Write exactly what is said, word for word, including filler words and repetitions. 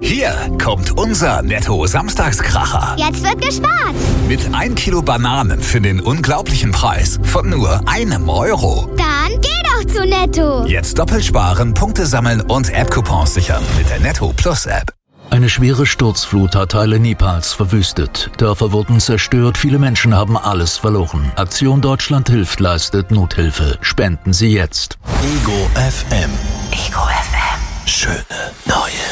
Hier kommt unser Netto-Samstagskracher. Jetzt wird gespart. Mit ein Kilo Bananen für den unglaublichen Preis von nur einem Euro. Dann geh doch zu Netto. Jetzt doppelt sparen, Punkte sammeln und App-Coupons sichern mit der Netto Plus App. Eine schwere Sturzflut hat Teile Nepals verwüstet. Dörfer wurden zerstört, viele Menschen haben alles verloren. Aktion Deutschland hilft leistet Nothilfe. Spenden Sie jetzt. Ego F M. Ego F M. Schöne neue